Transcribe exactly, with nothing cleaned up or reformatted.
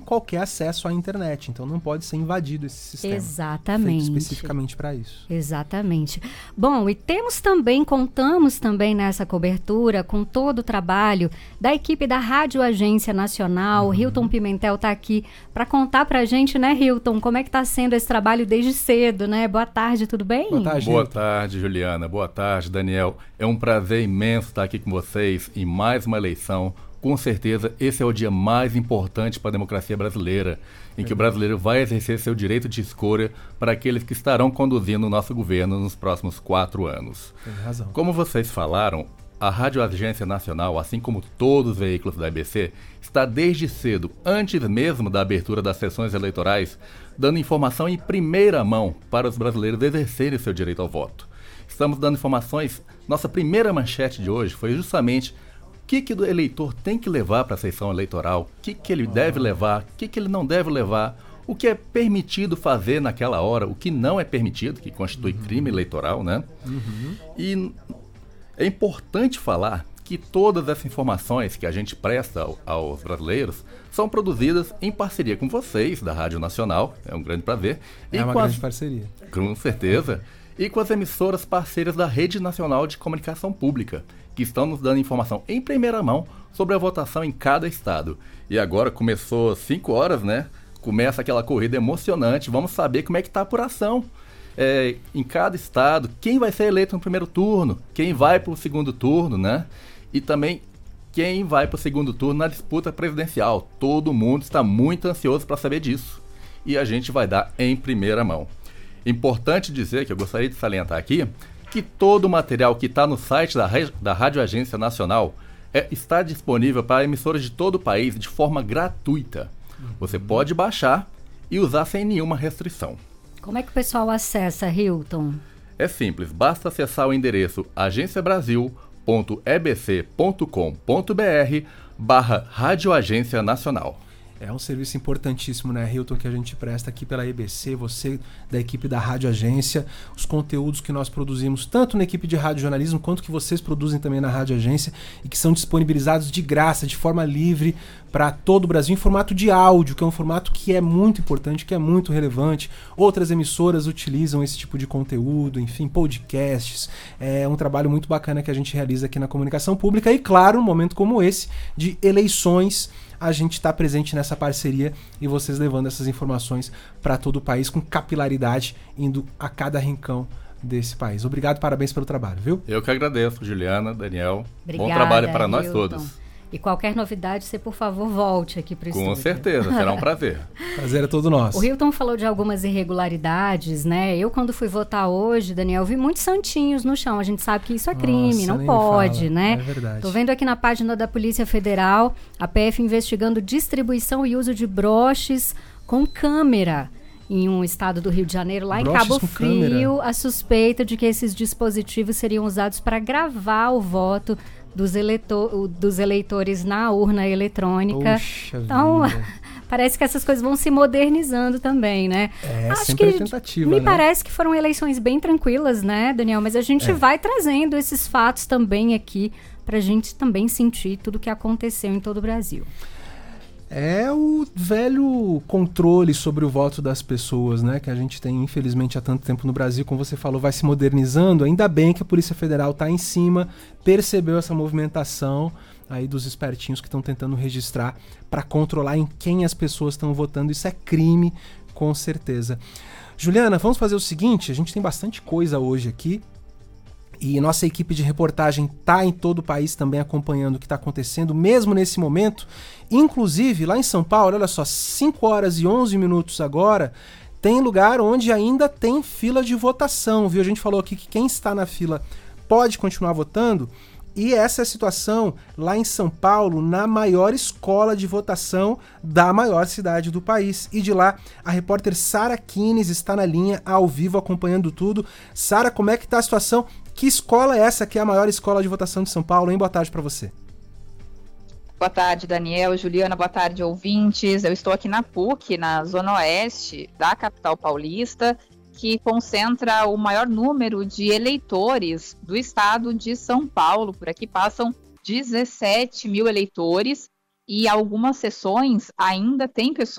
qualquer acesso à internet. Então não pode ser invadido esse sistema. Exatamente. Feito especificamente para isso. Exatamente. Bom, e temos também, contamos também nessa cobertura com todo o trabalho da equipe da Rádio Agência Nacional. Uhum. Hilton Pimentel está aqui para contar para a gente, né, Hilton, como é que está sendo esse trabalho desde cedo, né? Boa tarde, tudo bem? Boa tarde, Boa Hilton. tarde, Juliana. Boa tarde, Daniel. É um prazer imenso estar aqui com vocês em mais uma eleição. Com certeza, esse é o dia mais importante para a democracia brasileira, em que o brasileiro vai exercer seu direito de escolha para aqueles que estarão conduzindo o nosso governo nos próximos quatro anos. Tem razão. Como vocês falaram, a Rádio Agência Nacional, assim como todos os veículos da A B C, está desde cedo, antes mesmo da abertura das sessões eleitorais, dando informação em primeira mão para os brasileiros exercerem seu direito ao voto. Estamos dando informações. Nossa primeira manchete de hoje foi justamente o que, que o eleitor tem que levar para a sessão eleitoral, o que, que ele deve levar, o que, que ele não deve levar, o que é permitido fazer naquela hora, o que não é permitido, que constitui uhum. crime eleitoral, né? Uhum. E é importante falar que todas essas informações que a gente presta ao, aos brasileiros são produzidas em parceria com vocês, da Rádio Nacional, é um grande prazer. É e uma com grande as, parceria. Com certeza. E com as emissoras parceiras da Rede Nacional de Comunicação Pública, que estão nos dando informação em primeira mão sobre a votação em cada estado. E agora começou às cinco horas, né? Começa aquela corrida emocionante, vamos saber como é que está a apuração. É, em cada estado, quem vai ser eleito no primeiro turno, quem vai para o segundo turno, né? E também quem vai para o segundo turno na disputa presidencial. Todo mundo está muito ansioso para saber disso. E a gente vai dar em primeira mão. Importante dizer, que eu gostaria de salientar aqui, que todo o material que está no site da, da Rádio Agência Nacional é, está disponível para emissoras de todo o país de forma gratuita. Você pode baixar e usar sem nenhuma restrição. Como é que o pessoal acessa, Hilton? É simples, basta acessar o endereço agenciabrasil ponto e b c ponto com ponto b r barra Rádio Agência Nacional. É um serviço importantíssimo, né, Hilton, que a gente presta aqui pela E B C, você da equipe da Rádio Agência, os conteúdos que nós produzimos, tanto na equipe de rádio jornalismo, quanto que vocês produzem também na Rádio Agência, e que são disponibilizados de graça, de forma livre, para todo o Brasil, em formato de áudio, que é um formato que é muito importante, que é muito relevante. Outras emissoras utilizam esse tipo de conteúdo, enfim, podcasts. É um trabalho muito bacana que a gente realiza aqui na comunicação pública, e claro, num momento como esse, de eleições, a gente está presente nessa parceria e vocês levando essas informações para todo o país com capilaridade, indo a cada rincão desse país. Obrigado, parabéns pelo trabalho, viu? Eu que agradeço, Juliana, Daniel. Obrigada, bom trabalho para nós Hilton. todos. E qualquer novidade, você, por favor, volte aqui para o estúdio. Com certeza, será um prazer. Prazer é todo nosso. O Hilton falou de algumas irregularidades, né? Eu, quando fui votar hoje, Daniel, vi muitos santinhos no chão. A gente sabe que isso é crime, Nossa, não pode, fala. né? É verdade. Tô vendo aqui na página da Polícia Federal, a P F investigando distribuição e uso de broches com câmera em um estado do Rio de Janeiro, lá Broches em Cabo com Frio, câmera. a suspeita de que esses dispositivos seriam usados para gravar o voto dos, eleitor, dos eleitores na urna eletrônica. Poxa então, vida. parece que essas coisas vão se modernizando também, né? É, Acho sempre que é tentativa, me né? parece que foram eleições bem tranquilas, né, Daniel? Mas a gente É. vai trazendo esses fatos também aqui para a gente também sentir tudo o que aconteceu em todo o Brasil. É o velho controle sobre o voto das pessoas, né? Que a gente tem, infelizmente, há tanto tempo no Brasil. Como você falou, vai se modernizando. Ainda bem que a Polícia Federal está em cima, percebeu essa movimentação aí dos espertinhos que estão tentando registrar para controlar em quem as pessoas estão votando. Isso é crime, com certeza. Juliana, vamos fazer o seguinte, a gente tem bastante coisa hoje aqui. E nossa equipe de reportagem está em todo o país também acompanhando o que está acontecendo, mesmo nesse momento. Inclusive, lá em São Paulo, olha só, cinco horas e onze minutos agora, tem lugar onde ainda tem fila de votação, viu? A gente falou aqui que quem está na fila pode continuar votando. E essa é a situação lá em São Paulo, na maior escola de votação da maior cidade do país. E de lá, a repórter Sara Kines está na linha, ao vivo, acompanhando tudo. Sara, como é que está a situação? Que escola é essa que é a maior escola de votação de São Paulo, hein? Boa tarde para você. Boa tarde, Daniel, Juliana, boa tarde, ouvintes. Eu estou aqui na P U C, na zona oeste da capital paulista, que concentra o maior número de eleitores do estado de São Paulo. Por aqui passam dezessete mil eleitores e algumas sessões ainda tem pessoas